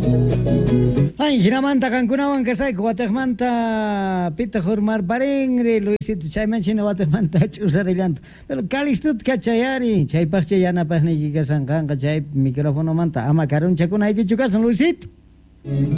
Ay, hinamanta kankunawan kasayku wataqmanta pita hurmar parengri Luisito chaymanchina wataqmanta ch'usarillantu. Pero kalistut kachayari, chaypaqcha yanapaqniki kasanqanqa chay micrófonomanta ama karunchakunaykichu kasan Luisito.